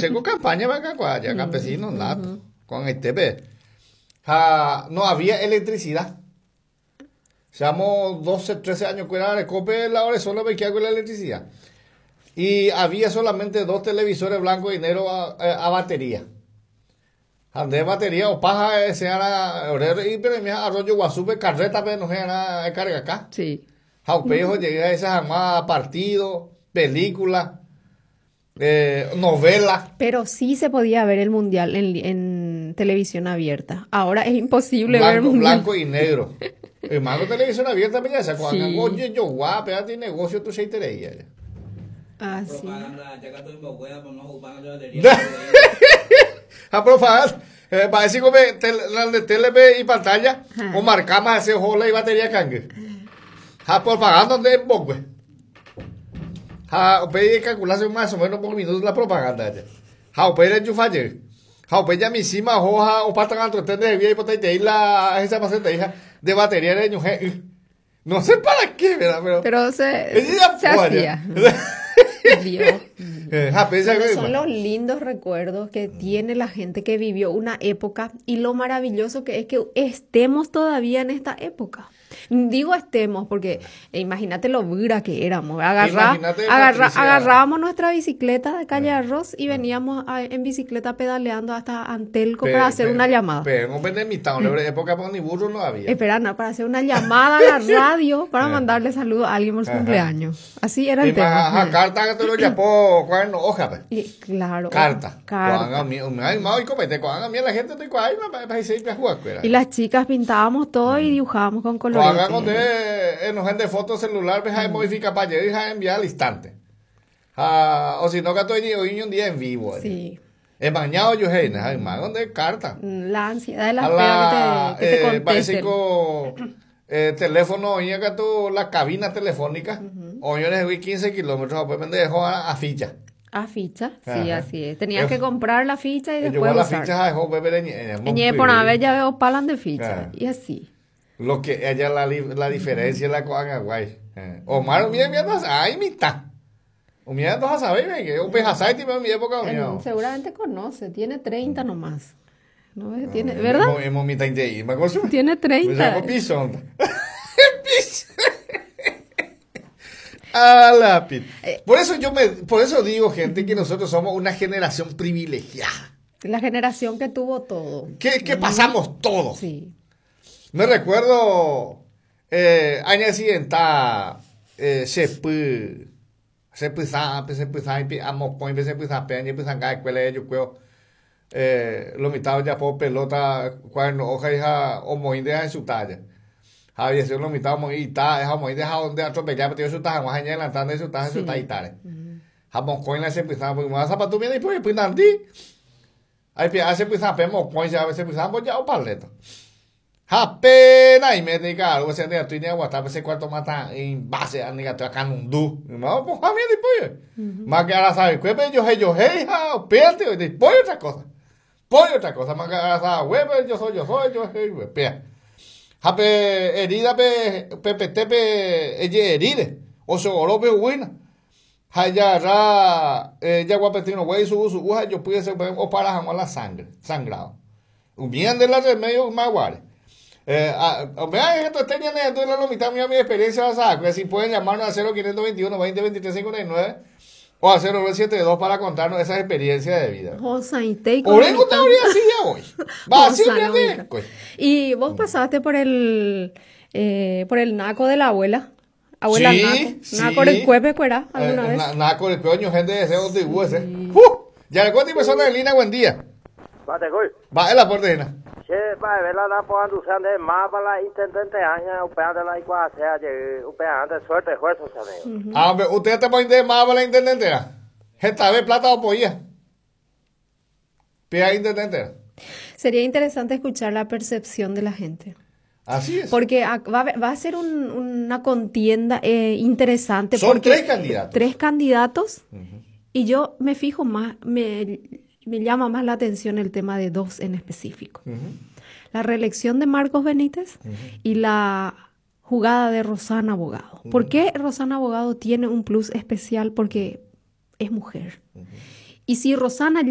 hacer con campaña para acá, ya campesinos, nada, con el TP. No había electricidad. Seamos 12, 13 años que era el cope la hora solo me queda con la electricidad. Y había solamente 2 televisores blancos y negros a batería. De batería o paja ese era y pero me arroyo guasupe carreta pero no era carga acá. Sí. Jaupejo llegué a esas llamadas partidos, películas, novelas. Pero sí se podía ver el mundial en televisión abierta. Ahora es imposible ver el mundial. Blanco y negro. Hermano, televisión abierta, me ya cuando oye yo guapo, pégate negocio tu se tereía. Ah, sí. A propaganda, parece como de tele y pantalla, o marcamos ese jola y batería cangue. A propaganda de Bogüe. A pedí calcularse más o menos por minutos la propaganda. A pedí enchufalle. A pedí a mi cima hoja o patan al trote de vía y potente la esa maceta hija de batería de ñuje. No sé para qué, ¿verdad? Pero se hacía. Dios. Son los lindos recuerdos que tiene la gente que vivió una época y lo maravilloso que es que estemos todavía en esta época. Digo estemos porque imagínate lo dura que éramos. Agarrábamos nuestra bicicleta de Calle Arroz y veníamos en bicicleta pedaleando hasta Antelco para hacer una llamada. Pero en la época ni burro no había. Espera, no, para hacer una llamada a la radio para mandarle saludos a alguien por su cumpleaños. Así era el tema. Carta que te lo llamó, cuaderno, hoja. Claro. Carta. Y las chicas pintábamos todo y dibujábamos con colores. Cuando en gente foto celular, ves a modificar para llegar y a enviar al instante. O si no, que estoy hoy un día en vivo. Sí. Es mañana yo hey, ¿dónde carta? La ansiedad de la espera que te contesten. Teléfono, oye, que tú, la cabina telefónica, oye, les 15 kilómetros, pues me dejó a ficha. A ficha, sí, así es. Tenías que comprar la ficha y después la usar. ficha dejó beber en por una vez ya veo palan de ficha, y así. Lo que ella la diferencia es la coaga guay. Omar, mira, ay, mitad. Mira, no vas a saber, que yo pejasai en mi época. Seguramente conoce, tiene 30 nomás. ¿No ves? Tiene, ¿verdad? Hemos mitad de tiene 30. A la pit. Por eso digo, gente, que nosotros somos una generación privilegiada. La generación que tuvo todo. Que pasamos todo. Sí. Me recuerdo año siguiente se lo mitad ya por pelota cuando hoja hija o moinde en su talla. Había sido lo mitad y ta es moinde donde atropellar pero su taja más allá adelantando su taja su taitare. Habon coin la se pisa pues más para tu bien y pues nandi. Ahí hace pues apemo coin ya a veces pues ya o paleta. Apenas y me diga algo se anda tu idea guata ese cuarto mata en base a niga acá un du. No, pues a mí después. Más que ahora sabe, que yo hey, perte después otra cosa. Pollo otra cosa, más que ahora sabe, huevo, yo soy, hey, pea. Hape herida pepe ella heride. O se orobe buena. Haya ra ya guapetino güey su uja yo pude ser o para jamás la sangre, sangrado. Bien de la remedio más guare. Vean esto tenía en la mitad mi experiencia basada, que si pueden llamarnos a 0521 20 23 59 o a 0972 para contarnos esas experiencias de vida. Por eso te habría así ya hoy. Va así bien. Y vos pasaste por el naco de la abuela. Abuela sí, naco el cuepe cuera alguna vez. Naco el coño gente de ese donde ese. Ya le cuento persona de Lina buen día. Va en la puerta de Lina. Vai ver lá por onde você anda mapa lá intentante años operando lá igual sea de operando suerte esfuerzo también. Hombre, usted te pone de mapa la intendentera. Esta vez plata o polla. Pia intendentera. Sería interesante escuchar la percepción de la gente. Así es. Porque va a ser una contienda interesante. Son 3 candidatos. 3 candidatos. Y yo me fijo más, me llama más la atención el tema de 2 en específico. La reelección de Marcos Benítez y la jugada de Rosana Abogado. ¿Por qué Rosana Abogado tiene un plus especial? Porque es mujer. Y si Rosana